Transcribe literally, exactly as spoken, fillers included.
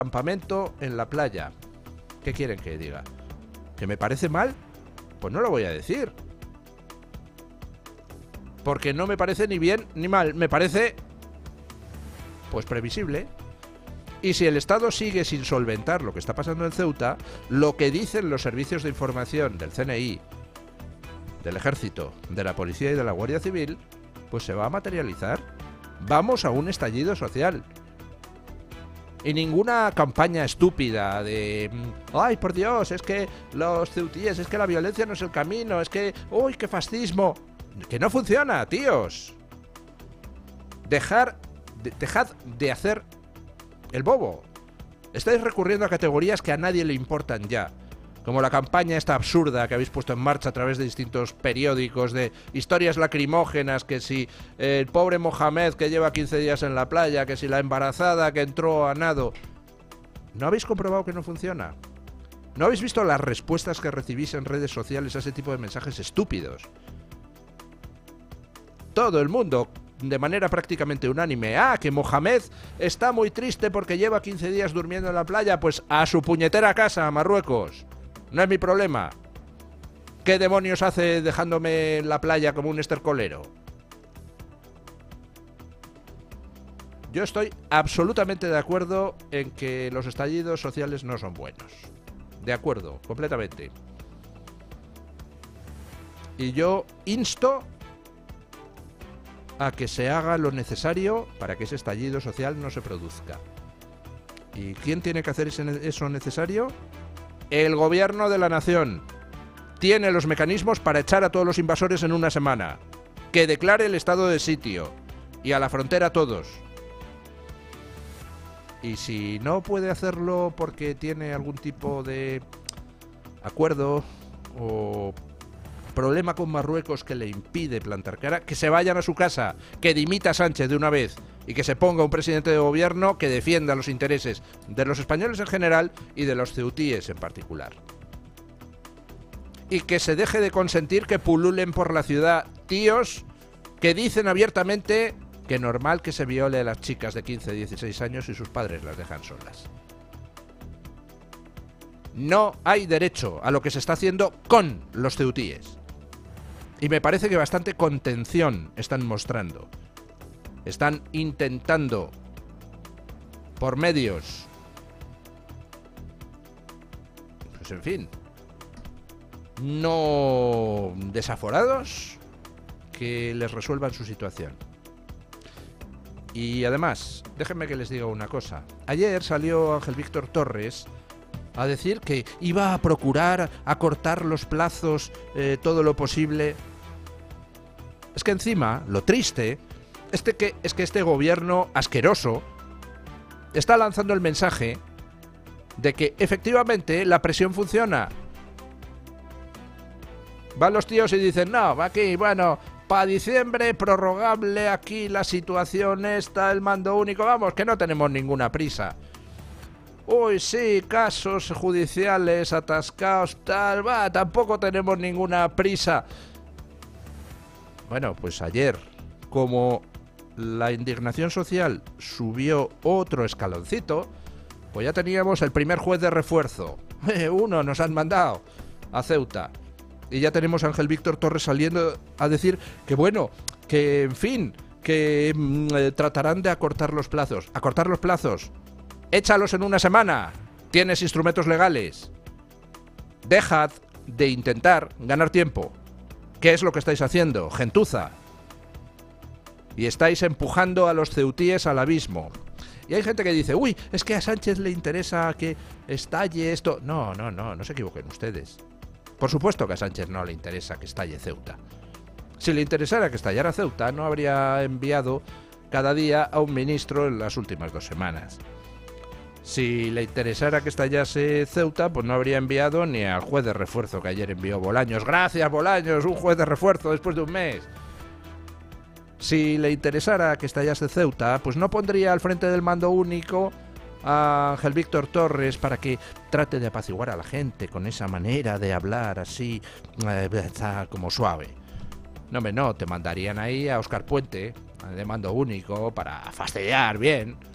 campamento en la playa. ¿Qué quieren que diga? ¿Que me parece mal? Pues no lo voy a decir. Porque no me parece ni bien ni mal. Me parece, pues, previsible. Y si el Estado sigue sin solventar lo que está pasando en Ceuta, lo que dicen los servicios de información del C N I, del Ejército, de la Policía y de la Guardia Civil, pues se va a materializar. Vamos a un estallido social. Y ninguna campaña estúpida de ¡ay, por Dios! Es que los ceutíes, es que la violencia no es el camino, es que ¡uy, qué fascismo! Que no funciona, tíos. Dejar, de, dejad de hacer el bobo. Estáis recurriendo a categorías que a nadie le importan ya. Como la campaña esta absurda que habéis puesto en marcha a través de distintos periódicos de historias lacrimógenas, que si el pobre Mohamed que lleva quince días en la playa, que si la embarazada que entró a nado. ¿No habéis comprobado que no funciona? ¿No habéis visto las respuestas que recibís en redes sociales a ese tipo de mensajes estúpidos? Todo el mundo, de manera prácticamente unánime, ah, que Mohamed está muy triste porque lleva quince días durmiendo en la playa, pues a su puñetera casa, a Marruecos. No es mi problema. ¿Qué demonios hace dejándome en la playa como un estercolero? Yo estoy absolutamente de acuerdo en que los estallidos sociales no son buenos. De acuerdo, completamente. Y yo insto a que se haga lo necesario para que ese estallido social no se produzca. ¿Y quién tiene que hacer eso necesario? El gobierno de la nación. Tiene los mecanismos para echar a todos los invasores en una semana. Que declare el estado de sitio. Y a la frontera todos. Y si no puede hacerlo porque tiene algún tipo de acuerdo o problema con Marruecos que le impide plantar cara, que se vayan a su casa, que dimita a Sánchez de una vez y que se ponga un presidente de gobierno que defienda los intereses de los españoles en general y de los ceutíes en particular. Y que se deje de consentir que pululen por la ciudad tíos que dicen abiertamente que normal que se viole a las chicas de quince, dieciséis años y sus padres las dejan solas. No hay derecho a lo que se está haciendo con los ceutíes. Y me parece que bastante contención están mostrando. Están intentando, por medios, pues en fin, no desaforados, que les resuelvan su situación. Y además, déjenme que les diga una cosa. Ayer salió Ángel Víctor Torres a decir que iba a procurar acortar los plazos eh, todo lo posible. Es que encima, lo triste, este que, es que este gobierno asqueroso está lanzando el mensaje de que efectivamente la presión funciona. Van los tíos y dicen, no, aquí, bueno, para diciembre prorrogable aquí la situación está, el mando único, vamos, que no tenemos ninguna prisa. Uy, sí, casos judiciales atascados, tal, va, tampoco tenemos ninguna prisa. Bueno, pues ayer, como la indignación social subió otro escaloncito, pues ya teníamos el primer juez de refuerzo. Uno nos han mandado a Ceuta. Y ya tenemos a Ángel Víctor Torres saliendo a decir que bueno, que en fin, que mmm, tratarán de acortar los plazos. ¿Acortar los plazos? Échalos en una semana. Tienes instrumentos legales. Dejad de intentar ganar tiempo. ¿Qué es lo que estáis haciendo? Gentuza. Y estáis empujando a los ceutíes al abismo. Y hay gente que dice, uy, es que a Sánchez le interesa que estalle esto. No, no, no, no se equivoquen ustedes. Por supuesto que a Sánchez no le interesa que estalle Ceuta. Si le interesara que estallara Ceuta, no habría enviado cada día a un ministro en las últimas dos semanas. Si le interesara que estallase Ceuta, pues no habría enviado ni al juez de refuerzo que ayer envió Bolaños. Gracias, Bolaños, un juez de refuerzo después de un mes. Si le interesara que estallase Ceuta, pues no pondría al frente del mando único a Ángel Víctor Torres para que trate de apaciguar a la gente con esa manera de hablar así, eh, como suave. No, me no, te mandarían ahí a Óscar Puente, de mando único, para fastidiar bien.